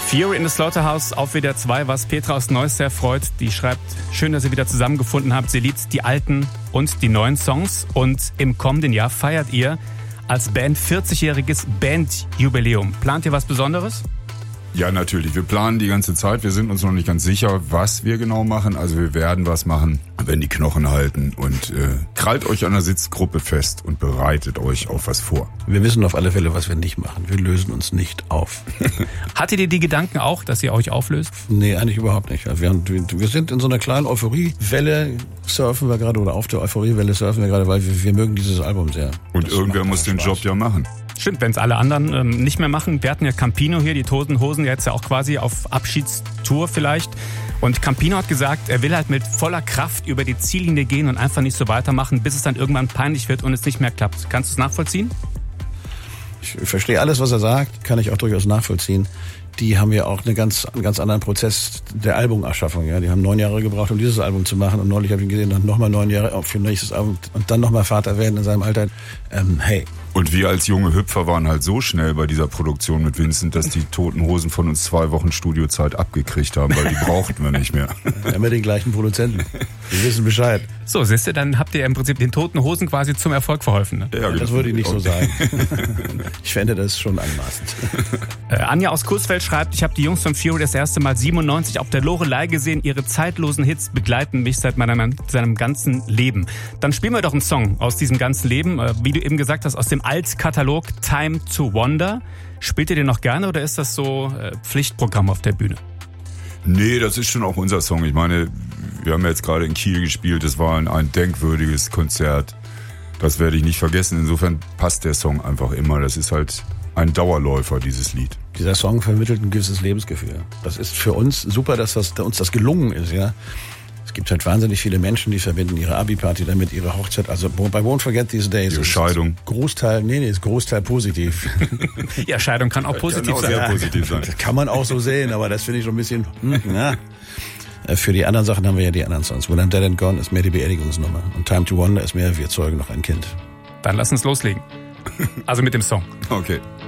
Fury in the Slaughterhouse auf WDR 2, was Petra aus Neuss sehr freut. Die schreibt, schön, dass ihr wieder zusammengefunden habt. Sie liebt die alten und die neuen Songs. Und im kommenden Jahr feiert ihr als Band 40-jähriges Bandjubiläum. Plant ihr was Besonderes? Ja, natürlich. Wir planen die ganze Zeit. Wir sind uns noch nicht ganz sicher, was wir genau machen. Also wir werden was machen, wenn die Knochen halten. Und krallt euch an der Sitzgruppe fest und bereitet euch auf was vor. Wir wissen auf alle Fälle, was wir nicht machen. Wir lösen uns nicht auf. Hattet ihr die Gedanken auch, dass ihr euch auflöst? Nee, eigentlich überhaupt nicht. Also wir sind in so einer kleinen Euphoriewelle, surfen wir gerade, oder auf der Euphoriewelle surfen wir gerade, weil wir mögen dieses Album sehr. Und das irgendwer muss den Job ja machen. Stimmt, wenn es alle anderen nicht mehr machen. Wir hatten ja Campino hier, die Toten Hosen, jetzt ja auch quasi auf Abschiedstour vielleicht. Und Campino hat gesagt, er will halt mit voller Kraft über die Ziellinie gehen und einfach nicht so weitermachen, bis es dann irgendwann peinlich wird und es nicht mehr klappt. Kannst du es nachvollziehen? Ich verstehe alles, was er sagt, kann ich auch durchaus nachvollziehen. Die haben ja auch einen ganz anderen Prozess der Albumerschaffung. Ja, die haben 9 Jahre gebraucht, um dieses Album zu machen. Und neulich habe ich gesehen, dann nochmal 9 Jahre für ein nächstes Album und dann nochmal Vater werden in seinem Alter. Hey. Und wir als junge Hüpfer waren halt so schnell bei dieser Produktion mit Vincent, dass die Toten Hosen von uns 2 Wochen Studiozeit abgekriegt haben, weil die brauchten wir nicht mehr. Wir haben ja den gleichen Produzenten. Wir wissen Bescheid. So, siehst du, dann habt ihr im Prinzip den Toten Hosen quasi zum Erfolg verholfen. Ne? Ja, das würde ich nicht so sagen. Ich fände das schon anmaßend. Anja aus Coesfeld schreibt, ich habe die Jungs von Fury das erste Mal 97 auf der Loreley gesehen. Ihre zeitlosen Hits begleiten mich seit seinem ganzen Leben. Dann spielen wir doch einen Song aus diesem ganzen Leben, wie du eben gesagt hast, aus dem Altkatalog Time to Wonder. Spielt ihr den noch gerne oder ist das so Pflichtprogramm auf der Bühne? Nee, das ist schon auch unser Song. Ich meine, wir haben jetzt gerade in Kiel gespielt. Das war ein denkwürdiges Konzert. Das werde ich nicht vergessen. Insofern passt der Song einfach immer. Das ist halt ein Dauerläufer, dieses Lied. Dieser Song vermittelt ein gewisses Lebensgefühl. Das ist für uns super, dass uns das gelungen ist, ja. Es gibt halt wahnsinnig viele Menschen, die verbinden ihre Abi-Party damit, ihre Hochzeit. Also bei Won't Forget These Days ihre Scheidung. Ist Großteil positiv. Ja, Scheidung kann auch positiv sein. Sehr positiv sein. Das kann man auch so sehen, aber das finde ich schon ein bisschen, ja. Für die anderen Sachen haben wir ja die anderen Songs. When I'm Dead and Gone ist mehr die Beerdigungsnummer. Und Time to Wonder ist mehr, wir zeugen noch ein Kind. Dann lass uns loslegen. Also mit dem Song. Okay.